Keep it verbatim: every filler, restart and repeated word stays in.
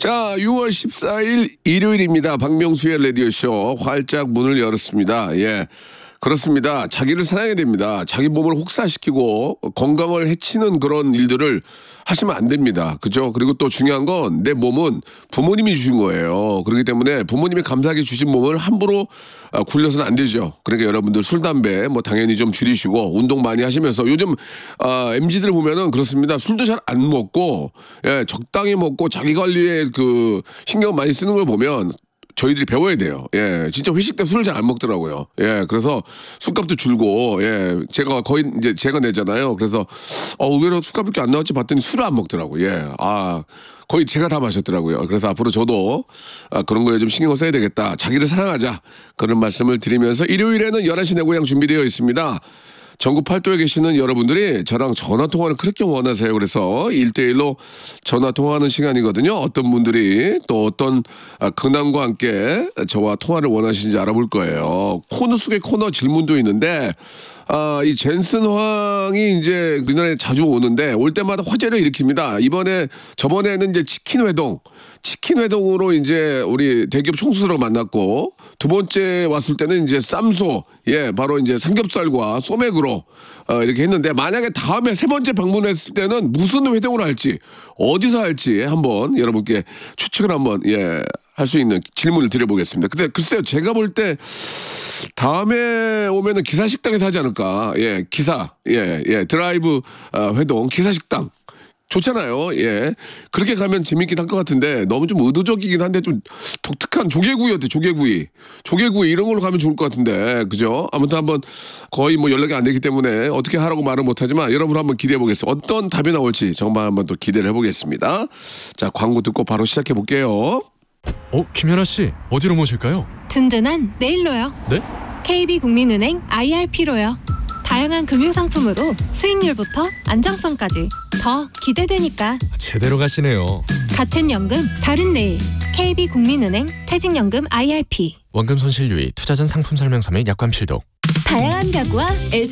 자, 유월 십사일 일요일입니다. 박명수의 라디오쇼 활짝 문을 열었습니다. 예. 그렇습니다. 자기를 사랑해야 됩니다. 자기 몸을 혹사시키고 건강을 해치는 그런 일들을 하시면 안 됩니다. 그죠? 그리고 또 중요한 건 내 몸은 부모님이 주신 거예요. 그렇기 때문에 부모님이 감사하게 주신 몸을 함부로 굴려서는 안 되죠. 그러니까 여러분들 술, 담배 뭐 당연히 좀 줄이시고 운동 많이 하시면서 요즘 아, 엠지들 보면은 그렇습니다. 술도 잘 안 먹고 예, 적당히 먹고 자기 관리에 그 신경 많이 쓰는 걸 보면 저희들이 배워야 돼요. 예, 진짜 회식 때 술을 잘 안 먹더라고요. 예, 그래서 술값도 줄고, 예, 제가 거의 이제 제가 내잖아요. 그래서 어, 의외로 술값밖에 안 나왔지 봤더니 술을 안 먹더라고요. 예, 아, 거의 제가 다 마셨더라고요. 그래서 앞으로 저도 아, 그런 거에 좀 신경을 써야 되겠다. 자기를 사랑하자. 그런 말씀을 드리면서 일요일에는 열한 시 내 고향 준비되어 있습니다. 전국 팔도에 계시는 여러분들이 저랑 전화 통화를 그렇게 원하세요. 그래서 일대일로 전화 통화하는 시간이거든요. 어떤 분들이 또 어떤 근황과 함께 저와 통화를 원하시는지 알아볼 거예요. 코너 속에 코너 질문도 있는데 아, 이 젠슨 황이 이제 우리나라에 자주 오는데 올 때마다 화제를 일으킵니다. 이번에 저번에는 이제 치킨 회동, 치킨 회동으로 이제 우리 대기업 총수들을 만났고 두 번째 왔을 때는 이제 쌈소, 예, 바로 이제 삼겹살과 소맥으로 어, 이렇게 했는데 만약에 다음에 세 번째 방문했을 때는 무슨 회동을 할지 어디서 할지 한번 여러분께 추측을 한번 예, 할 수 있는 질문을 드려보겠습니다. 근데 글쎄요, 제가 볼 때 다음에 오면은 기사 식당에서 하지 않을까. 예, 기사, 예, 예, 드라이브 어, 회동 기사 식당. 좋잖아요. 예. 그렇게 가면 재밌긴 할 것 같은데 너무 좀 의도적이긴 한데 좀 독특한 조개구이 어때? 조개구이. 조개구이 이런 걸로 가면 좋을 것 같은데. 그죠? 아무튼 한번 거의 뭐 연락이 안 되기 때문에 어떻게 하라고 말은 못하지만 여러분 한번 기대해 보겠습니다. 어떤 답이 나올지 정말 한번 또 기대를 해보겠습니다. 자, 광고 듣고 바로 시작해 볼게요. 어, 김연아 씨, 어디로 모실까요? 든든한 내일로요. 네? 케이비국민은행 아이알피로요. 다양한 금융상품으로 수익률부터 안정성까지 더 기대되니까 제대로 가시네요. 같은 연금 다른 내일 케이비국민은행 퇴직연금 아이알피. 원금 손실 유의, 투자 전 상품 설명서 및 약관 필독. 다양한 가구와 엘지